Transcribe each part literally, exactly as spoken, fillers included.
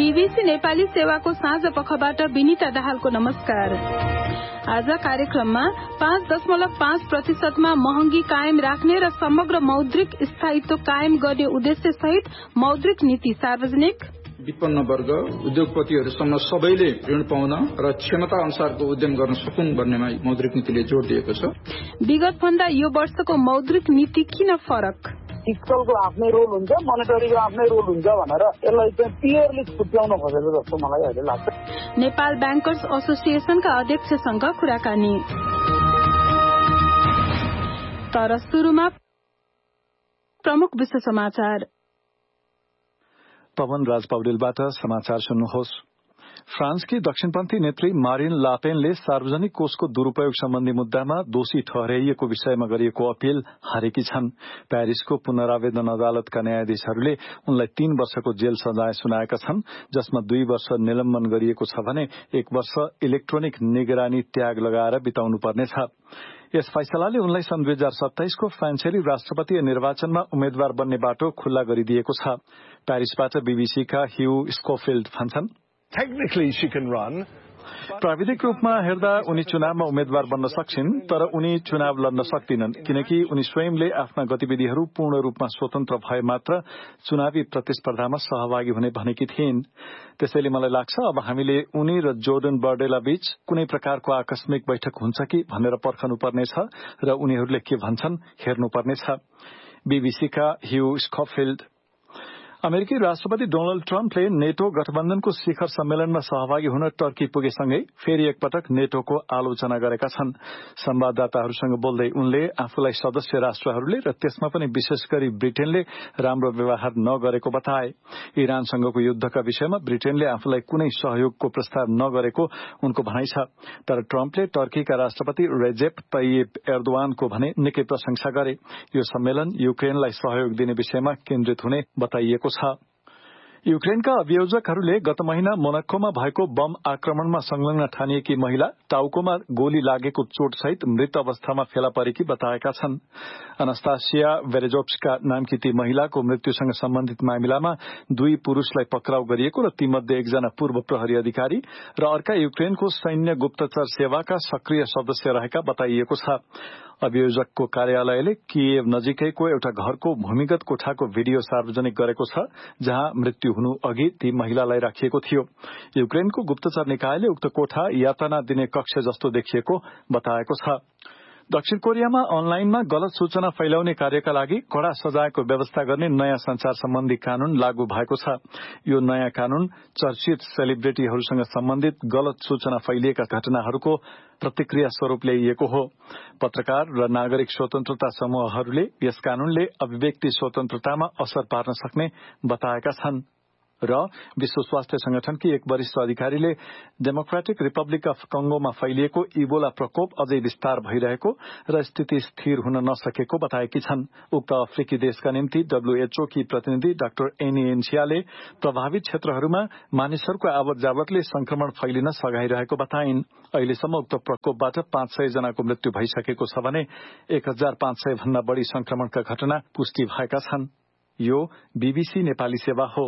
BBC Nepali सेवाको साँझ पखबाट विनिता दाहालको नमस्कार। आज कार्यक्रममा पाँच दशमलव पाँच प्रतिशतमा महँगी कायम राख्ने र समग्र मौद्रिक स्थायित्व कायम गर्ने उद्देश्य सहित मौद्रिक नीति सार्वजनिक, विपन्न वर्ग उद्योगपतिहरूसम्म सबैले ऋण पाउन र क्षमता अनुसारको उद्यम गर्न सकुन् भन्नेमा मौद्रिक नीतिले जोड़ दिएको छ। विगत भन्दा यो वर्षको मौद्रिक नीति किन फरक? फिस्कलको आफ्नै रोल हुन्छ, मोनेटरीको आफ्नै रोल हुन्छ भनेर यसलाई चाहिँ क्लियरली छुट्याउन खोजेको जस्तो मलाई अहिले लाग्छ। नेपाल ब्याङ्कर्स एसोसिएसनका अध्यक्षसँग कुराकानी। तर सुरुमा प्रमुख विश्व समाचार। पवन राज पौडेलबाट समाचार सुन्नुहोस्। फ्रान्सकी दक्षिणपन्थी नेत्री मारिन लापेनले सार्वजनिक कोषको दुरूपयोग सम्बन्धी मुद्दामा दोषी ठहराइएको विषयमा गरिएको अपील हारेकी छन्। प्यारिसको पुनरावेदन अदालतका न्यायाधीशहरूले उनलाई तीन वर्षको जेल सजाय सुनाएका छन्, जसमा दुई वर्ष निलम्बन गरिएको छ भने एक वर्ष इलेक्ट्रोनिक निगरानी ट्याग लगाएर बिताउनु पर्नेछ। यस फैसलाले उनलाई सन् दुई हजार सत्ताइसको फ्रान्सेली राष्ट्रपतीय निर्वाचनमा उम्मेद्वार बन्ने बाटो खुल्ला गरिदिएको छ। प्यारिसबाट बीबीसीका ह्यू स्कोफिल्ड भन्छन्, Technically, she can run. प्राविधिक रूपमा हेर्दा उनी चुनावमा उम्मेद्वार बन्न सक्छिन्, तर उनी चुनाव लड्न सक्दिनन् किनकि उनी स्वयंले आफ्ना गतिविधिहरू पूर्ण रूपमा स्वतन्त्र भए मात्र चुनावी प्रतिस्पर्धामा सहभागी हुने भनेकी थिइन्। त्यसैले मलाई लाग्छ अब हामीले उनी र जोर्डन बर्डेला बीच कुनै प्रकारको आकस्मिक बैठक हुन्छ कि भनेर पर्खनुपर्नेछ र उनीहरूले के भन्छन् हेर्नुपर्नेछ। बीबीसीका ह्यू स्कोफिल्ड। अमेरिकी राष्ट्रपति डोनाल्ड ट्रम्पले नेटो गठबन्धनको शिखर सम्मेलनमा सहभागी हुन टर्की पुगेसँगै फेरि एकपटक नेटोको आलोचना गरेका छन्। संवाददाताहरूसँग बोल्दै उनले आफूलाई सदस्य राष्ट्रहरूले र त्यसमा पनि विशेष गरी ब्रिटेनले राम्रो व्यवहार नगरेको बताए। इरानसँगको युद्धका विषयमा ब्रिटेनले आफूलाई कुनै सहयोगको प्रस्ताव नगरेको उनको भनाइ छ। तर ट्रम्पले टर्कीका राष्ट्रपति रेजेप तय्यिप एर्दोआनको भने निकै प्रशंसा गरे। यो सम्मेलन युक्रेनलाई सहयोग दिने विषयमा केन्द्रित हुने बताइएको छ। युक्रेनका अभियोजकहरूले गत महिना मोनाकोमा भएको बम आक्रमणमा संलग्न ठानिएकी महिला टाउकोमा गोली लागेको चोटसहित मृत अवस्थामा फेला परेकी बताएका छन्। अनास्तासिया वेरेजोव्स्का नामकी ती महिलाको मृत्युसँग सम्बन्धित मामिलामा दुई पुरूषलाई पक्राउ गरिएको र तीमध्ये एकजना पूर्व प्रहरी अधिकारी र अर्का युक्रेनको सैन्य गुप्तचर सेवाका सक्रिय सदस्य रहेका बताइएको छ। अभियोजकको कार्यालयले किएभ नजिकैको एउटा घरको भूमिगत कोठाको भिडियो सार्वजनिक गरेको छ, जहाँ मृत्यु हुनु अघि ती महिलालाई राखिएको थियो। युक्रेनको गुप्तचर निकायले उक्त कोठा यातना दिने कक्ष जस्तो देखिएको बताएको छ। दक्षिण कोरियामा अनलाइनमा गलत सूचना फैलाउने कार्यका लागि कड़ा सजायको व्यवस्था गर्ने नयाँ संचार सम्बन्धी कानून लागू भएको छ। यो नयाँ कानून चर्चित सेलिब्रिटीहरूसँग सम्बन्धित गलत सूचना फैलिएका घटनाहरूको प्रतिक्रिया स्वरूप ल्याइएको हो। पत्रकार र नागरिक स्वतन्त्रता समूहहरूले यस कानूनले अभिव्यक्ति स्वतन्त्रतामा असर पार्न सक्ने बताएका छन्। र विश्व स्वास्थ्य संगठनकी एक वरिष्ठ अधिकारीले डेमोक्रेटिक रिपब्लिक अफ कंगोमा फैलिएको इबोला प्रकोप अझै विस्तार भइरहेको र स्थिति स्थिर हुन नसकेको बताएकी छन्। उक्त अफ्रिकी देशका निम्ति डब्ल्यूएचओ की प्रतिनिधि डाक्टर एनी एन्सियाले प्रभावित क्षेत्रहरूमा मानिसहरूको आवत जावतले संक्रमण फैलिन सघाइरहेको बताइन्। अहिलेसम्म उक्त प्रकोपबाट पाँच सय जनाको मृत्यु भइसकेको छ भने एक हजार पाँच सय भन्दा बढ़ी संक्रमणका घटना पुष्टि भएका छन्। यो बीबीसी नेपाली सेवा हो।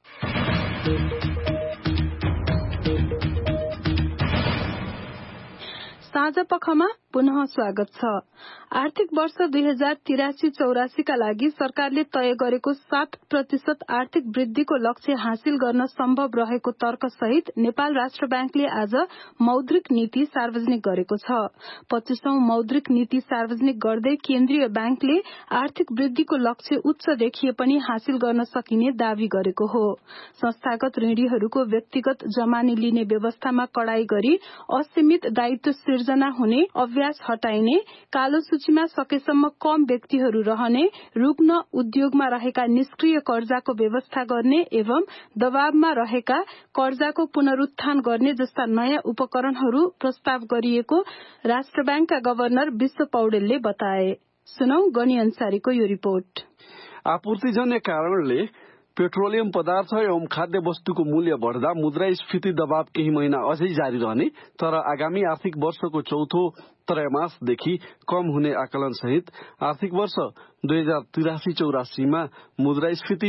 साँझ पखमा पुनः स्वागत छ। आर्थिक वर्ष दुई हजार तिरासी चौरासीका लागि सरकारले तय गरेको सात प्रतिशत आर्थिक वृद्धिको लक्ष्य हासिल गर्न सम्भव रहेको तर्क सहित नेपाल राष्ट्र ब्याङ्कले आज मौद्रिक नीति सार्वजनिक गरेको छ। पच्चीसौं मौद्रिक नीति सार्वजनिक गर्दै केन्द्रीय ब्याङ्कले आर्थिक वृद्धिको लक्ष्य उच्च देखिए पनि हासिल गर्न सकिने दावी गरेको हो। संस्थागत ऋणीहरूको व्यक्तिगत जमानी लिने व्यवस्थामा कड़ाई गरी असीमित दायित्व सिर्जना हुने, अभ्यास हटाइने, कालो सूचीमा सकेसम्म कम व्यक्तिहरू रहने, रुग्ण उद्योगमा रहेका निष्क्रिय कर्जाको व्यवस्था गर्ने एवं दबावमा रहेका कर्जाको पुनरुत्थान गर्ने जस्ता नयाँ उपकरणहरू प्रस्ताव गरिएको राष्ट्र ब्याङ्कका गवर्नर विश्व पौडेलले बताए। सुनौ गनी अन्सारीको यो रिपोर्ट। आपूर्तिजन्य कारणले पेट्रोलियम पदार्थ एवं खाद्य वस्तुको मूल्य बढ़दा मुद्रास्फीति दबाव केही महिना अझै जारी रहने, तर आगामी आर्थिक वर्षको चौथो त्रैमासदेखि कम हुने आकलन सहित आर्थिक वर्ष दुई हजार तिरासी चौरासीमा मुद्रास्फीति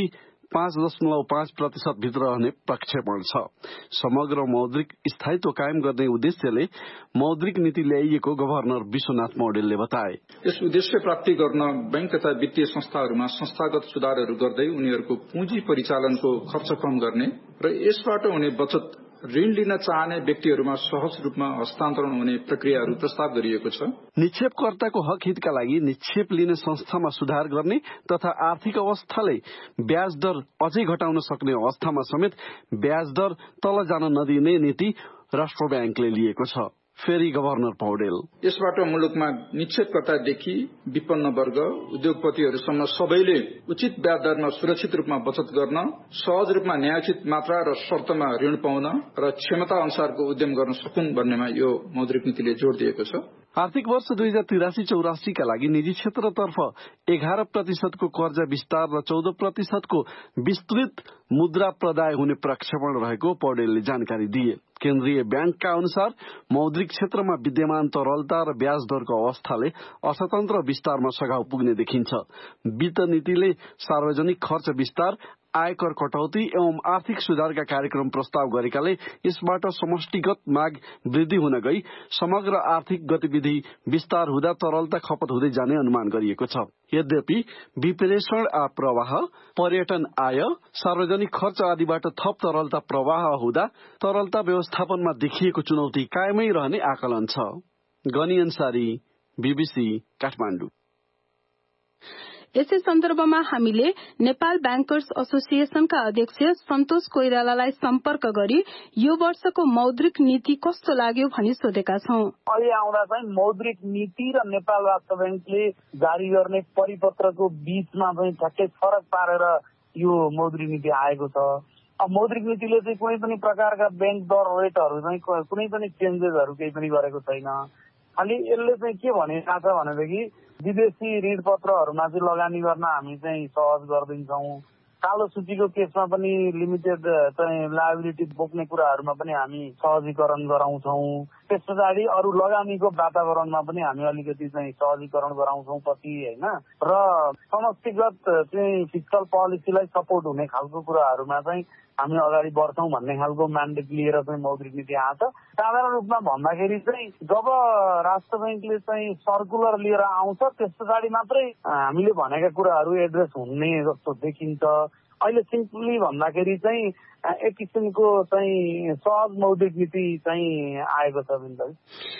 पाँच दशमलव पाँच प्रतिशत भित्र रहने प्रक्षेपण छ। समग्र मौद्रिक स्थायित्व कायम गर्ने उद्देश्यले मौद्रिक नीति ल्याइएको गभर्नर विश्वनाथ मौडेलले बताए। यस उद्देश्य प्राप्ति गर्न बैंक तथा वित्तीय संस्थाहरूमा संस्थागत सुधारहरू गर्दै उनीहरूको पुँजी परिचालनको खर्च कम गर्ने र यसबाट हुने बचत ऋण लिन चाहने व्यक्तिहरूमा सहज रूपमा हस्तान्तरण हुने प्रक्रियाहरू प्रस्ताव गरिएको छ। निक्षेपकर्ताको हक हितका लागि निक्षेप लिने संस्थामा सुधार गर्ने तथा आर्थिक अवस्थाले ब्याज दर अझै घटाउन सक्ने अवस्थामा समेत ब्याज दर तल जान नदिने नीति राष्ट्र ब्याङ्कले लिएको छ। फेरि गभर्नर पौडेल, यसबाट मुलुकमा निक्षेपकर्तादेखि विपन्न वर्ग उद्योगपतिहरूसम्म सबैले उचित ब्याज दरमा सुरक्षित रूपमा बचत गर्न, सहज रूपमा न्यायोचित मात्रा र शर्तमा ऋण पाउन र क्षमता अनुसारको उद्यम गर्न सकुन् भन्नेमा यो मौद्रिक नीतिले जोड़ दिएको छ। आर्थिक वर्ष दुई हजार तिरासी चौरासीका लागि निजी क्षेत्रतर्फ एघार प्रतिशतको कर्जा विस्तार र चौध प्रतिशतको विस्तृत मुद्रा प्रदाय हुने प्रक्षेपण रहेको पौडेलले जानकारी दिए। केन्द्रीय ब्याङ्कका अनुसार मौद्रिक क्षेत्रमा विद्यमान तरलता र ब्याज दरको अवस्थाले अर्थतन्त्र विस्तारमा सघाउ पुग्ने देखिन्छ। वित्त नीतिले सार्वजनिक खर्च विस्तार, आयकर कटौती एवं आर्थिक सुधारका कार्यक्रम प्रस्ताव गरेकाले यसबाट समष्टिगत माग वृद्धि हुन गई समग्र आर्थिक गतिविधि विस्तार हुँदा तरलता खपत हुँदै जाने अनुमान गरिएको छ। यद्यपि विप्रेषण प्रवाह, पर्यटन आय, सार्वजनिक खर्च आदिबाट थप तरलता प्रवाह हुँदा तरलता व्यवस्थापनमा देखिएको चुनौती कायमै रहने आकलन छ। गनी अन्सारी, बीबीसी काठमाडौँ। यसै सन्दर्भमा हामीले नेपाल ब्याङ्कर्स एसोसिएशनका अध्यक्ष सन्तोष कोइरालालाई सम्पर्क गरी यो वर्षको मौद्रिक नीति कस्तो लाग्यो भनी सोधेका छौं। अहिले आउँदा चाहिँ मौद्रिक नीति र नेपाल राष्ट्र ब्याङ्कले जारी गर्ने परिपत्रको बीचमा चाहिँ ठ्याक्कै फरक पारेर यो मौद्रिक नीति आएको छ। अब मौद्रिक नीतिले चाहिँ कुनै पनि प्रकारका ब्याङ्क दर रेटहरू चाहिँ कुनै पनि चेन्जेसहरू केही पनि गरेको छैन। खालि यसले चाहिँ के भनेको छ भनेदेखि विदेशी ऋण पत्रहरूमा चाहिँ लगानी गर्न हामी चाहिँ सहज गरिदिन्छौँ। कालो सूचीको केसमा पनि लिमिटेड चाहिँ लायबिलिटी बोक्ने कुराहरूमा पनि हामी सहजीकरण गराउँछौँ। त्यस पछाडि अरू लगानीको वातावरणमा पनि हामी अलिकति चाहिँ सहजीकरण गराउँछौँ पछि होइन। र समष्टिगत चाहिँ फिस्कल पोलिसीलाई सपोर्ट हुने खालको कुराहरूमा चाहिँ हामी अगाडि बढ्छौँ भन्ने खालको म्यान्डेट लिएर चाहिँ मौद्रिक नीति आएको छ। साधारण रूपमा भन्दाखेरि चाहिँ जब राष्ट्र ब्याङ्कले चाहिँ सर्कुलर लिएर आउँछ त्यस पछाडि मात्रै हामीले भनेका कुराहरू एड्रेस हुने जस्तो देखिन्छ। अहिले सिम्पली भन्दाखेरि चाहिँ एक किसिमको चाहिँ सहज मौद्रिक नीति चाहिँ आएको छ। बिन्दु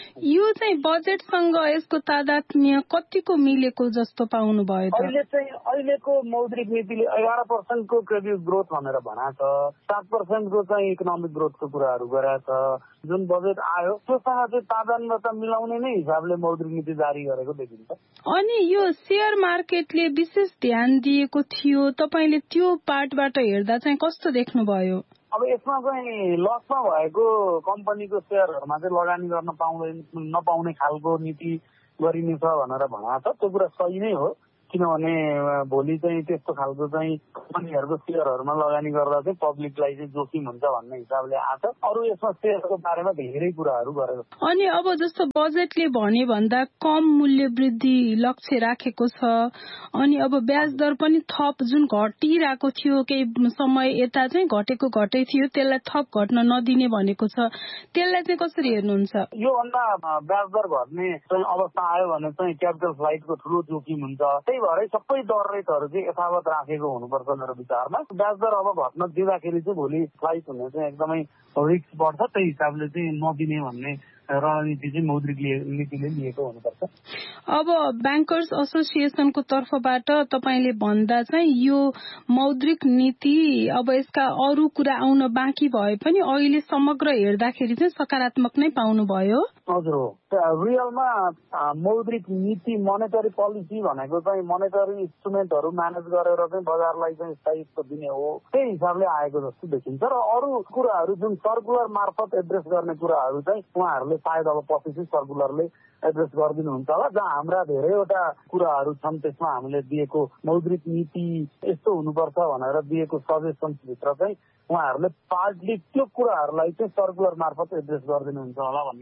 यो चाहिँ बजेटसँग यसको तादात्म्य कतिको मिलेको जस्तो पाउनु भयो? अहिले चाहिँ अहिलेको मौद्रिक नीतिले एघार पर्सेन्टको क्रेडिट ग्रोथ भनेर भनेको छ, सात पर्सेन्टको चाहिँ इकोनोमिक ग्रोथको कुराहरू गरेको छ। जुन बजेट आयो त्योसँग चाहिँ तादात्म्यता मिलाउने नै हिसाबले मौद्रिक नीति जारी गरेको देखिन्छ। अनि यो शेयर मार्केटले विशेष ध्यान दिएको थियो, तपाईले त्यो पार्टबाट हेर्दा चाहिँ कस्तो देख्नुभयो? अब यसमा चाहिँ लसमा भएको कम्पनीको शेयरहरूमा चाहिँ लगानी गर्न पाउँदैन नपाउने खालको नीति गरिनेछ भनेर भनेको छ। त्यो कुरा सही नै हो, किनभने भोलि चाहिँ त्यस्तो खालको चाहिँ कम्पनीहरूको शेयरहरूमा लगानी गर्दा चाहिँ पब्लिकलाई चाहिँ जोखिम हुन्छ भन्ने हिसाबले आएको छ। अरू यसमा शेयरको बारेमा धेरै कुराहरू गरेको छ। अनि अब जस्तो बजेटले भने भन्दा कम मूल्य वृद्धि लक्ष्य राखेको छ, अनि अब ब्याज दर पनि थप जुन घटिरहेको थियो केही समय यता चाहिँ घटेको घटै थियो त्यसलाई थप घट्न नदिने भनेको छ, त्यसलाई चाहिँ कसरी हेर्नुहुन्छ? योभन्दा ब्याज दर घट्ने चाहिँ अवस्था आयो भने चाहिँ क्यापिटल फ्लाइटको ठुलो जोखिम हुन्छ। त्यही भएर सबै दर रेटहरू चाहिँ यथावत राखेको हुनुपर्छ मेरो विचारमा। ब्याज दर अब घट्न दिँदाखेरि चाहिँ भोलि फ्लाइट हुने चाहिँ एकदमै रिस्क बढ्छ। त्यही हिसाबले चाहिँ नदिने भन्ने रणनीति चाहिँ मौद्रिक नीतिले लिएको हुनुपर्छ। अब ब्याङ्कर्स एसोसिएसनको तर्फबाट तपाईले भन्दा चाहिँ यो मौद्रिक नीति अब यसका अरू कुरा आउन बाँकी भए पनि अहिले समग्र हेर्दाखेरि चाहिँ सकारात्मक नै पाउनुभयो? हजुर हो। रियलमा मौद्रिक नीति मोनेटरी पोलिसी भनेको चाहिँ मोनेटरी इन्स्ट्रुमेन्टहरू म्यानेज गरेर चाहिँ बजारलाई चाहिँ स्थायित्व दिने हो, त्यही हिसाबले आएको जस्तो देखिन्छ। र अरू कुराहरू जुन सर्कुलर मार्फत एड्रेस गर्ने कुराहरू चाहिँ उहाँहरूले सायद अब पछि चाहिँ सर्कुलरले एड्रेस गरिदिनुहुन्छ होला। जहाँ हाम्रा धेरैवटा कुराहरू छन् त्यसमा हामीले दिएको मौद्रिक नीति यस्तो हुनुपर्छ भनेर दिएको सजेसन्सभित्र चाहिँ उहाँहरूले पार्टली त्यो कुराहरूलाई चाहिँ सर्कुलर मार्फत एड्रेस गरिदिनुहुन्छ होला भन्ने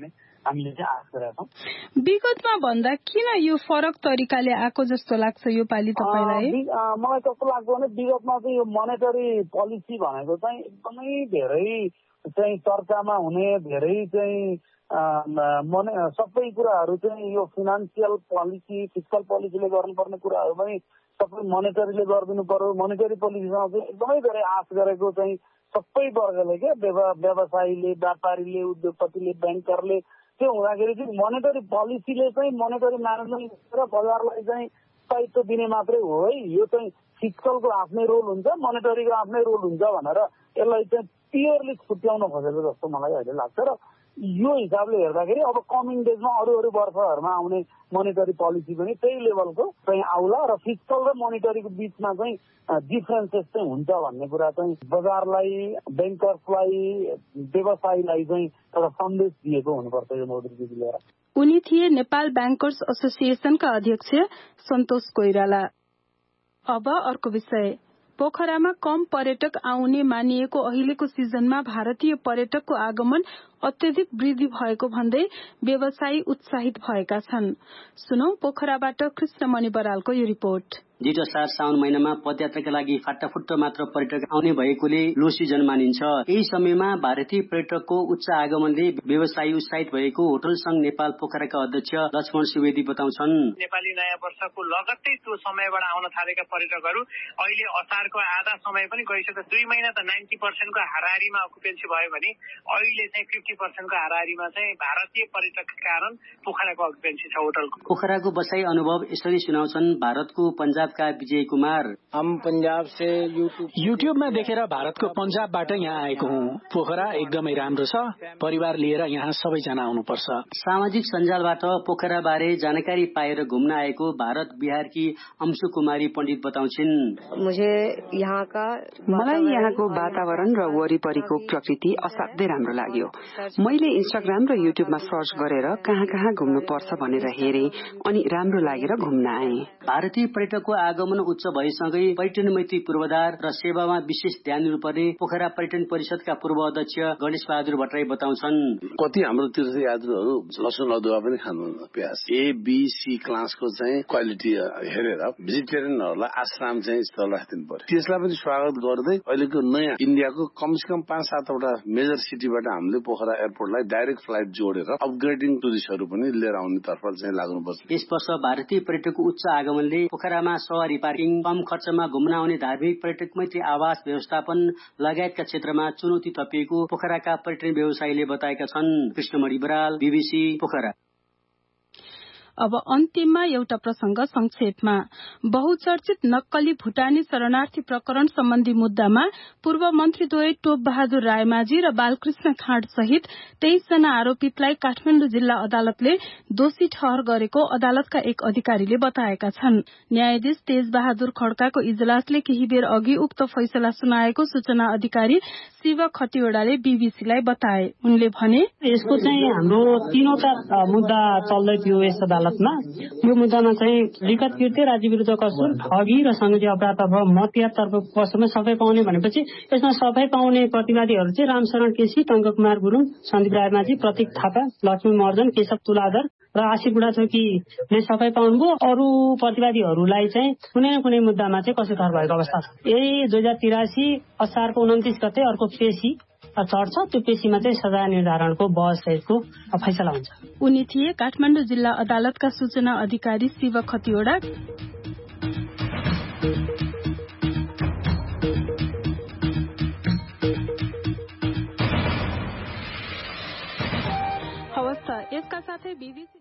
हामीले चाहिँ आश गरेका छौँ। विगतमा भन्दा किन यो फरक तरिकाले आएको जस्तो लाग्छ यो पालि तपाईलाई? मलाई कस्तो लाग्छ भने विगतमा चाहिँ यो मोनेटरी पोलिसी भनेको चाहिँ एकदमै धेरै चाहिँ चर्चामा हुने, धेरै चाहिँ मने सबै कुराहरू चाहिँ यो फिनान्सियल पोलिसी फिस्कल पोलिसीले गर्नुपर्ने कुराहरू पनि सबै मोनेटरीले गरिदिनु पर्यो। मोनेटरी पोलिसीसँग चाहिँ एकदमै धेरै आश गरेको चाहिँ सबै वर्गले क्या, व्यवसायीले, व्यापारीले, उद्योगपतिले, ब्याङ्करले, त्यो हुँदाखेरि चाहिँ मोनेटरी पोलिसीले चाहिँ मोनेटरी म्यानेजमेन्ट र बजारलाई चाहिँ स्थायित्व दिने मात्रै हो है। यो चाहिँ फिस्कलको आफ्नै रोल हुन्छ, मोनेटरीको आफ्नै रोल हुन्छ भनेर यसलाई चाहिँ प्योरली छुट्याउन खोजेको जस्तो मलाई अहिले लाग्छ। र यो हिसाबले हेर्दाखेरि अब कमिङ डेजमा अरू अरू वर्षहरूमा आउने मोनेटरी पोलिसी पनि त्यही लेभलको चाहिँ आउला र फिस्कल र मोनेटरीको बिचमा चाहिँ डिफरेन्सेस चाहिँ हुन्छ भन्ने कुरा चाहिँ बजारलाई, ब्याङ्कर्सलाई, व्यवसायीलाई चाहिँ एउटा सन्देश दिएको हुनुपर्छ यो मौद्रिक नीति लिएर। उनी थिए नेपाल ब्याङ्कर्स एसोसिएसनका अध्यक्ष सन्तोष कोइराला। अब अर्को विषय, पोखरामा कम पर्यटक आउने मानिएको अहिलेको सिजनमा भारतीय पर्यटकको आगमन अत्यधिक वृद्धि भएको भन्दै व्यवसायी उत्साहित भएका छन्। सुनौ पोखराबाट कृष्णमणि बरालको यो रिपोर्ट। जेठ असार साउन महिनामा पदयात्राका लागि फाटाफुट्ट मात्र पर्यटक आउने भएकोले लो सिजन मानिन्छ। यही समयमा भारतीय पर्यटकको उच्च आगमनले व्यवसायी उत्साहित भएको होटल संघ नेपाल पोखराका अध्यक्ष लक्ष्मण सुवेदी बताउँछन्। नेपाली नयाँ वर्षको लगत्तै त्यो समयबाट आउन थालेका पर्यटकहरू अहिले असारको आधा समय पनि गइसक्यो। दुई महिना त नाइन्टी पर्सेन्टको हाराहारीमा अकुपेन्सी भयो भने अहिले चाहिँ फिफ्टी पर्सेन्टको हाराहारीमा चाहिँ भारतीय पर्यटकका कारण पोखराको अकुपेन्सी छ होटलको। पोखराको बसाई अनुभव यसरी सुनाउँछन् भारतको पञ्जाब का विजय कुमार। हम पंजाब से यूट्यूब यूट्यूबमा देखेर भारतको पञ्जाबबाट यहाँ आएको हुँ। पोखरा एकदमै राम्रो छ, परिवार लिएर यहाँ सबैजना आउनुपर्छ। सामाजिक सञ्जालबाट पोखरा बारे जानकारी पाएर घुम्न आएको भारत बिहारकी अंशु कुमारी पण्डित बताउँछिन्। मुझे यहाँ का मलाई यहाँको वातावरण र वरिपरिको प्रकृति असाध्यै राम्रो लाग्यो। मैले इन्स्टाग्राम र युट्युबमा सर्च गरेर कहाँ कहाँ घुम्नु पर्छ भनेर हेरेँ अनि राम्रो लागेर घुम्न आएँ। भारतीय पर्यटकको आगमन उच्च भएसँगै पर्यटन मैत्री पूर्वाधार र सेवामा विशेष ध्यान दिनुपर्ने पोखरा पर्यटन परिषदका पूर्व अध्यक्ष गणेश बहादुर भट्टराई बताउँछन्। कति हाम्रो तीर्थयात्रीहरू लसुन अदुवा पनि खानुहुन्न, प्याज ए बी सी क्लासको चाहिँ क्वालिटी हेरेर भेजिटेरियनहरूलाई आश्रम चाहिँ स्थल राखिदिनु पर्यो। त्यसलाई पनि स्वागत गर्दै अहिलेको नयाँ इन्डियाको कमसेकम पाँच सातवटा मेजर सिटीबाट हामीले पोखरा एयरपोर्टलाई डाइरेक्ट फ्लाइट जोडेर अपग्रेडिङ टुरिस्टहरू पनि लिएर आउने तर्फ चाहिँ लाग्नुपर्छ। यस वर्ष भारतीय पर्यटकको उच्च आगमनले पोखरामा सवारी पार्किङ, कम खर्चमा घुम्न आउने धार्मिक पर्यटक मैत्री आवास व्यवस्थापन लगायतका क्षेत्रमा चुनौती थपिएको पोखराका पर्यटन व्यवसायीले बताएका छन्। कृष्णमणि बराल, बीबीसी पोखरा। अब अन्तिममा एउटा प्रसंग संक्षेपमा। बहुचर्चित नक्कली भूटानी शरणार्थी प्रकरण सम्बन्धी मुद्दामा पूर्व मन्त्रीद्वय टोप बहादुर रायमाझी र बालकृष्ण खाँड सहित तेइस जना आरोपितलाई काठमाडौँ जिल्ला अदालतले दोषी ठहर गरेको अदालतका एक अधिकारीले बताएका छन्। न्यायाधीश तेज बहादुर खड्काको इजलासले केही बेर अघि उक्त फैसला सुनाएको सूचना अधिकारी शिव खतिवड़ाले बीबीसीलाई बताए। उनले भने, यसको चाहिँ हाम्रो तीनवटा मुद्दा चल्दै थियो यस अदालतमा। यो मुद्दामा चाहिँ लिखित कृत्य, राज्य विरुद्ध कसुर, ठगी र संगठित अपराधतर्फ मतियातर्फ पक्षमा सफाई पाउने भनेपछि यसमा सफाई पाउने प्रतिवादीहरू चाहिँ रामशरण केसी, टंक कुमार गुरुङ, सन्दीप रायमाझी, प्रतीक थापा, लक्ष्मी महर्जन, केशव तुलाधर र आशी बुढाथोकीले सफाई पाउनुभयो। अरू प्रतिवादीहरूलाई चाहिँ कुनै न कुनै मुद्दामा चाहिँ कसुर ठहर भएको अवस्था छ। यही दुई हजार तिरासी असारको उन्तिस गते अर्को पेशी चढ्छ, त्यो पेशीमा चाहिँ सजाय निर्धारणको बहस सहितको फैसला हुन्छ। उनी थिए काठमाडौँ जिल्ला अदालतका सूचना अधिकारी शिव खतिवड़ा। हवस् त, यसका साथै बीबीसी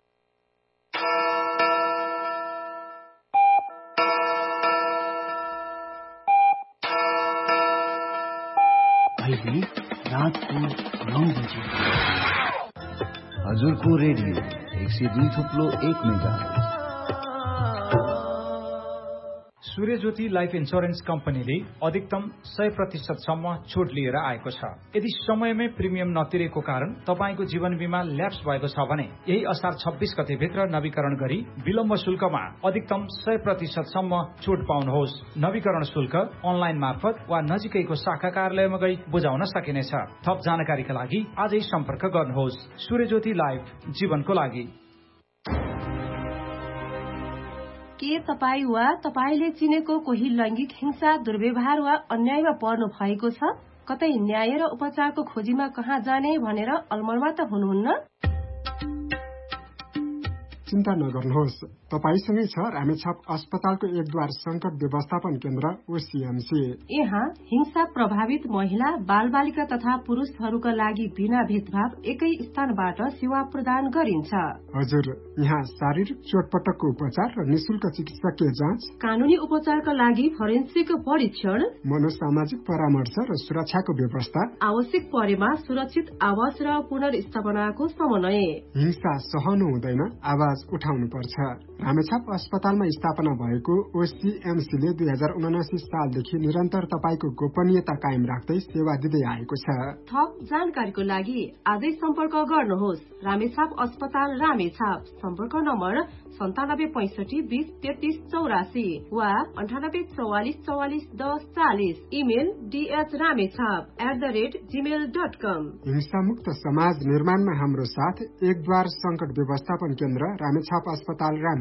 रातको नौ बजे हजुरको रेडियो एक सय दुई थुप्लो एक मेगा सूर्यज्योति लाइफ इन्स्योरेन्स कम्पनीले अधिकतम सय प्रतिशतसम्म छुट लिएर आएको छ। यदि समयमै प्रिमियम नतिरेको कारण तपाईँको जीवन बीमा ल्याप्स भएको छ भने यही असार छब्बीस गते भित्र नवीकरण गरी विलम्ब शुल्कमा अधिकतम सय प्रतिशतसम्म छुट पाउनुहोस्। नवीकरण शुल्क अनलाइन मार्फत वा नजिकैको शाखा कार्यालयमा गई बुझाउन सकिनेछ। थप जानकारीका लागि आजै सम्पर्क गर्नुहोस्। सूर्यज्योति लाइफ, जीवनको लागि। के तपाईँ वा तपाईले चिनेको कोही लैंगिक हिंसा, दुर्व्यवहार वा अन्यायमा पर्नु भएको छ? कतै न्याय र उपचारको खोजीमा कहाँ जाने भनेर अलमलमा त हुनुहुन्न? चिन्ता नगर्नुहोस्, तपाईसँगै छ रामेछाप अस्पतालको एकद्वार संकट व्यवस्थापन केन्द्र ओसीएमसी। यहाँ हिंसा प्रभावित महिला, बाल बालिका तथा पुरुषहरूका लागि बिना भेदभाव एकै स्थानबाट सेवा प्रदान गरिन्छ। हजुर, यहाँ शारीरिक चोटपटकको उपचार र निशुल्क चिकित्सकीय जाँच, कानूनी उपचारका लागि फोरेन्सिक परीक्षण, मनोसामाजिक परामर्श र सुरक्षाको व्यवस्था, आवश्यक परेमा सुरक्षित आवास र पुनर्स्थापनाको समन्वय। हिंसा सहनु हुँदैन, आवाज उठाउनु पर्छ। रामेछाप अस्पतालमा स्थापना भएको ओसीएमसीले दुई हजार उनासी सालदेखि निरन्तर तपाईको गोपनीयता कायम राख्दै सेवा दिँदै आएको छ। थप जानकारीको लागि आजै सम्पर्क गर्नुहोस्। रामेछाप अस्पताल, रामेछाप। सम्पर्क नम्बर सन्तानब्बे पैंसठी बीस तेत्तीस चौरासी वा अन्ठानब्बे चौवालिस चौवालिस दस चालिस। Email DH Ramechhap at the rate Gmail dot कम। हिंसामुक्त समाज निर्माणमा हाम्रो साथ एकद्वार संकट व्यवस्थापन केन्द्र रामेछाप अस्पताल, रामेछाप।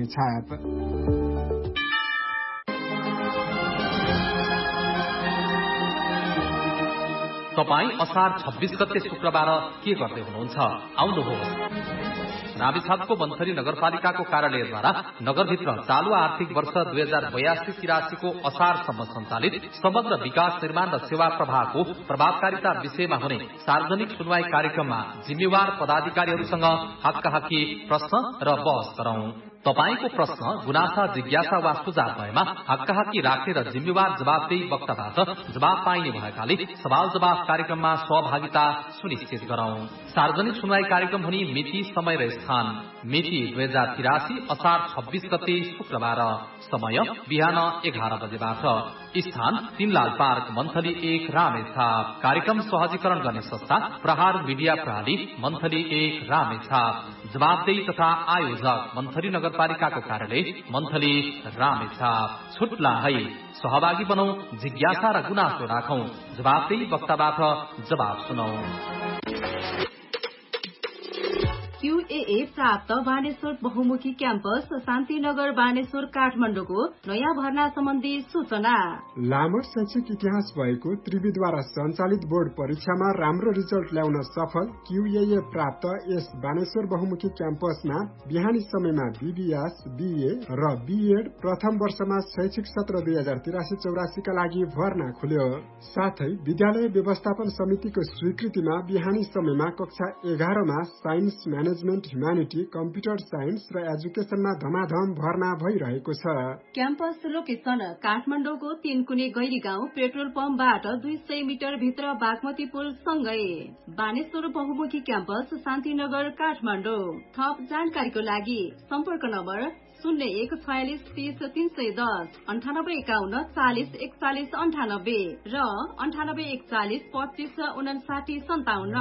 तपाईँ असार छब्बीस गते शुक्रबार के गर्दै हुनुहुन्छ? आउनुहोस्। रामेछापको मन्थली नगरपालिकाको कार्यालयद्वारा नगरभित्र चालू आर्थिक वर्ष दुई हजार बयासी तिरासीको असारसम्म सञ्चालित समग्र विकास, निर्माण र सेवा प्रवाहको प्रभावकारिता विषयमा हुने सार्वजनिक सुनवाई कार्यक्रममा जिम्मेवार पदाधिकारीहरूसँग हक्काहक्की प्रश्न र बहस गरौं। तपाईको प्रश्न, गुनासा, जिज्ञासा वा सुझाव भएमा हक्काहक्की राख्ने र जिम्मेवार जवाबदेही वक्ताबाट जवाब पाइने भएकाले सवाल जवाब कार्यक्रममा सहभागिता सुनिश्चित गरौं। सार्वजनिक सुनवाई कार्यक्रम हुने मिति, समय र स्थान। मिति दुई हजार तिरासी असार छब्बीस गते शुक्रबार। समय बिहान एघार बजेबाट। स्थान तीनलाल पार्क, मन्थली एक, रामेछाप। कार्यक्रम सहजीकरण गर्ने संस्था प्रहार मिडिया प्रणाली, मन्थली एक, रामेछाप। जवाबदेही तथा आयोजक मन्थली नगरपालिकाको कार्यालय, मन्थली रामेछाप। छुट्ला है, सहभागी बनौं, जिज्ञासा र गुनासो राखौं, जवाबदेही वक्ताबाट जवाब सुनौ। क्यूएए प्राप्त बानेश्वर बहुमुखी क्याम्पस शान्तिनगर बानेश्वर काठमाडौँको नयाँ भर्ना सम्बन्धी सूचना। लामो शैक्षिक इतिहास भएको त्रिवीद्वारा सञ्चालित बोर्ड परीक्षामा राम्रो रिजल्ट ल्याउन सफल क्यूएए प्राप्त यस बानेश्वर बहुमुखी क्याम्पसमा बिहानी समयमा बीबीएस, बीए र बीएड प्रथम वर्षमा शैक्षिक सत्र दुई हजार तिरासी चौरासीका लागि भर्ना खुल्यो। साथै विद्यालय व्यवस्थापन समितिको स्वीकृतिमा बिहानी समयमा कक्षा एघारमा science, management, humanity, computer science र एजुकेशनमा धमाधम भर्ना भइरहेको छ। क्याम्पस लोकेसन काठमाडौँको तीनकुने गैरी गाउँ पेट्रोल पम्पबाट दुई सय मिटर भित्र बागमती पुल सँगै। बानेश्वर बहुमुखी क्याम्पस शान्तिनगर, काठमाडौँ। थप जानकारीको लागि सम्पर्क नम्बर शून्य एक छयालिस तीस तीन सय दस, अन्ठानब्बे एकाउन्न चालिस एकचालिस अन्ठानब्बे र अन्ठानब्बे एकचालिस पच्चिस उनासाठी सन्ताउन्न।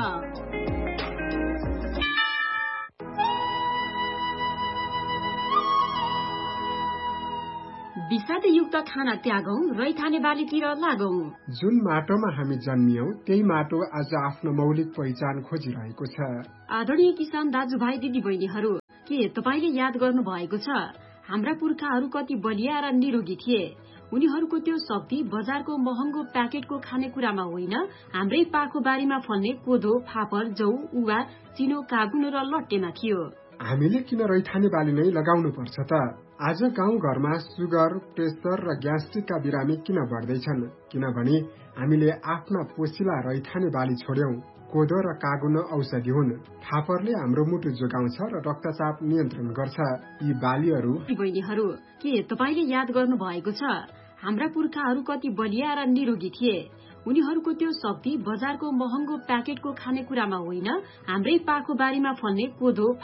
विषादयुक्त खाना त्यागौं, रैथाने बालीतिर लागौं। जुन माटोमा हामी जन्मियौं त्यही माटो आज आफ्नो मौलिक पहिचान खोजिरहेको छ। आदरणीय किसान दाजुभाइ दिदी बहिनीहरू, के तपाईले याद गर्नु भएको छ हाम्रा पुर्खाहरू कति बलिया र निरोगी थिए? उनीहरूको त्यो शक्ति बजारको महँगो प्याकेटको खानेकुरामा होइन, हाम्रै पाखो बारीमा फल्ने कोदो, फापर, जौ, उवा, चिनो, कागुनो र लट्टेमा थियो। हामीले किन रैथाने बाली नै लगाउनु पर्छ त? आज गाउँ घरमा सुगर, प्रेसर र ग्यास्ट्रिकका बिरामी किन बढ्दैछन्? किनभने हामीले आफ्ना पोसिला रैथाने बाली छोड्यौं। कोदो र कागुनो औषधि हुन्। फापरले हाम्रो मुटु जोगाउँछ र रक्तचाप नियन्त्रण गर्छ। यी बालीहरू बहिनीहरू, के तपाईले याद गर्नु भएको छ हाम्रा पुर्खाहरू कति बलिया र निरोगी थिए? उनीहरूको त्यो शक्ति बजारको महँगो प्याकेटको खानेकुरामा होइन, हाम्रै पाखो बारीमा फल्ने कोदो,